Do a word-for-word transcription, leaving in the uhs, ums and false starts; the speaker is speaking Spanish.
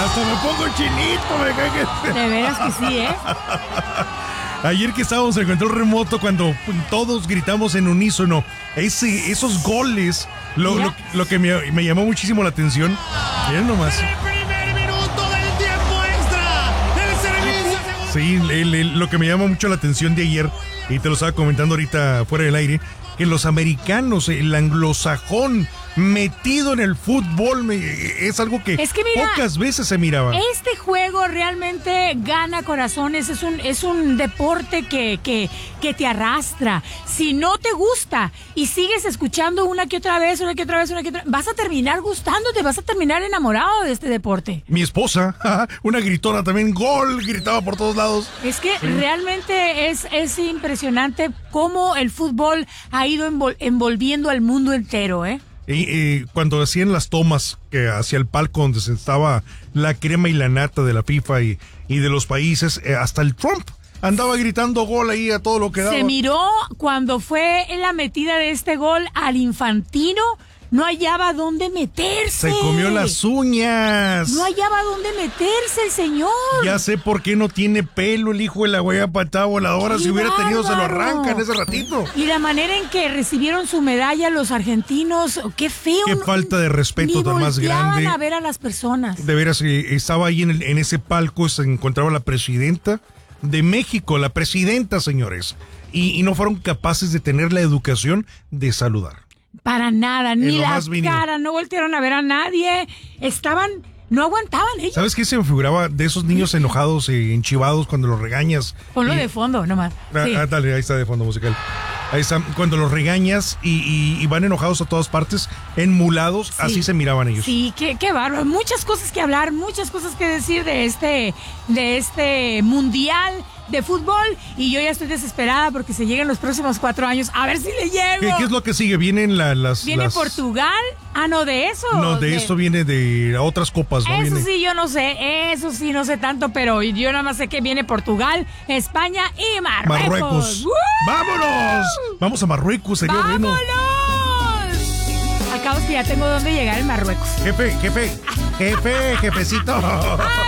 Hasta me pongo chinito, me cae que... De veras que sí, ¿eh? Ayer que estábamos en el control remoto, cuando todos gritamos en unísono, ese, esos goles, lo, lo, lo que me, me llamó muchísimo la atención. Miren nomás. En el primer minuto del tiempo extra, el servicio segundo. Sí, el, el, lo que me llama mucho la atención de ayer, y te lo estaba comentando ahorita fuera del aire, que los americanos, el anglosajón metido en el fútbol, me, es algo que, es que mira, pocas veces se miraba. Este juego realmente gana corazones, es un, es un deporte que, que, que te arrastra. Si no te gusta y sigues escuchando una que otra vez, una que otra vez, una que otra vez, vas a terminar gustándote, vas a terminar enamorado de este deporte. Mi esposa, una gritona también, gol, gritaba por todos lados. Es que sí. realmente es, es impresionante cómo el fútbol ha ido envol- envolviendo al mundo entero, ¿eh? Y, y cuando hacían las tomas que hacia el palco donde se estaba la crema y la nata de la FIFA y, y de los países, eh, hasta el Trump andaba gritando gol ahí a todo lo que daba. Se miró cuando fue en la metida de este gol al Infantino, no hallaba dónde meterse. Se comió las uñas. No hallaba dónde meterse el señor. Ya sé por qué no tiene pelo el hijo de la huella patada voladora. Si hubiera bárbaro. tenido, se lo arrancan ese ratito. Y la manera en que recibieron su medalla los argentinos, qué feo. Qué falta de respeto Ni tan más grande. volteaban a ver a las personas. De veras, eh, estaba ahí en, el, en ese palco, se encontraba la presidenta de México, la presidenta, señores. Y, y no fueron capaces de tener la educación de saludar. Para nada, ni lo la más mínimo. cara, no voltearon a ver a nadie. Estaban, no aguantaban ellos. ¿Sabes qué se me figuraba de esos niños enojados y enchivados cuando los regañas? Ponlo y... de fondo, nomás. Ah, Sí. ah, dale, ahí está de fondo musical. Ahí está, cuando los regañas y, y, y van enojados a todas partes, enmulados, Sí. así se miraban ellos. Sí, qué, qué bárbaro. Muchas cosas que hablar, muchas cosas que decir de este, de este mundial de fútbol. Y yo ya estoy desesperada porque se lleguen los próximos cuatro años. A ver si le llego. ¿Qué, qué es lo que sigue? Vienen la, las... ¿Viene las... Portugal? Ah, no, de eso. No, de, de... esto viene de otras copas, ¿no? Eso viene... sí, yo no sé. Eso sí, no sé tanto, pero yo nada más sé que viene Portugal, España y Marruecos. Marruecos. ¡Woo! ¡Vámonos! Vamos a Marruecos, sería ¡Vámonos! bueno. Al cabo es que ya tengo dónde llegar en Marruecos. Jefe, jefe, jefe, jefecito.